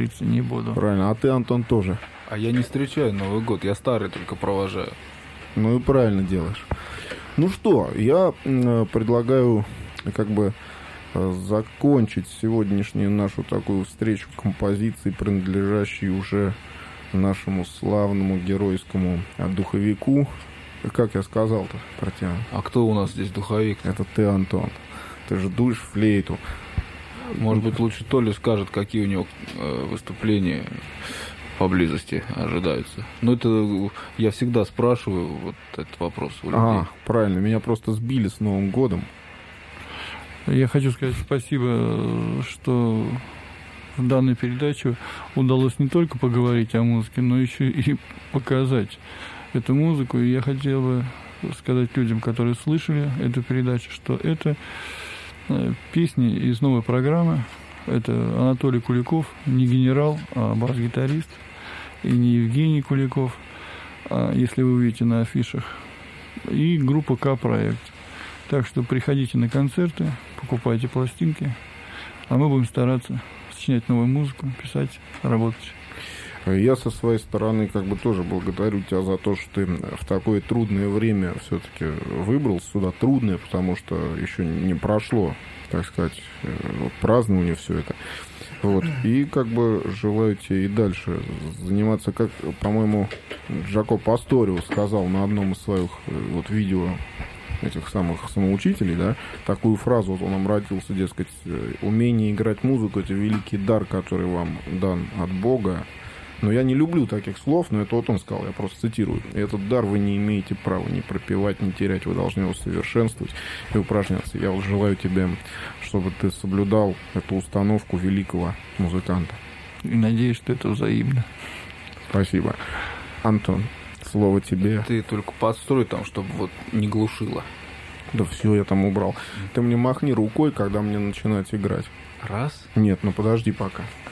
материться не буду. Правильно, а ты, Антон, тоже. А я не встречаю Новый год, я старый только провожаю. Ну и правильно делаешь. Ну что, я предлагаю как бы закончить сегодняшнюю нашу такую встречу композиции, принадлежащей уже нашему славному геройскому духовику. Как я сказал-то про тебя? А кто у нас здесь духовик? Это ты, Антон. Ты же дуешь флейту. Может быть, лучше Толя скажет, какие у него выступления поблизости ожидаются. Но это я всегда спрашиваю вот этот вопрос у людей. Правильно, меня просто сбили с Новым годом. Я хочу сказать спасибо, что в данной передаче удалось не только поговорить о музыке, но еще и показать эту музыку. И я хотел бы сказать людям, которые слышали эту передачу, что это песни из новой программы. Это Анатолий Куликов, не генерал, а бас-гитарист. И не Евгений Куликов, если вы увидите на афишах. И группа К-проект. Так что приходите на концерты, покупайте пластинки, а мы будем стараться сочинять новую музыку, писать, работать. Я со своей стороны как бы тоже благодарю тебя за то, что ты в такое трудное время все-таки выбрался сюда. Трудное, потому что еще не прошло, так сказать, празднование все это. Вот. И как бы желаю тебе и дальше заниматься, как, по-моему, Джако Пасторио сказал на одном из своих вот видео этих самых самоучителей, да, такую фразу вот он обратился, дескать, умение играть музыку — это великий дар, который вам дан от Бога. Но я не люблю таких слов, но это вот он сказал, я просто цитирую. Этот дар вы не имеете права ни пропивать, ни терять, вы должны его совершенствовать и упражняться. Я вот желаю тебе, чтобы ты соблюдал эту установку великого музыканта. И надеюсь, что это взаимно. Спасибо. Антон, слово тебе. Ты только подстрой там, чтобы вот не глушило. Да все, я там убрал. Ты мне махни рукой, когда мне начинать играть. Раз. Нет, ну подожди пока.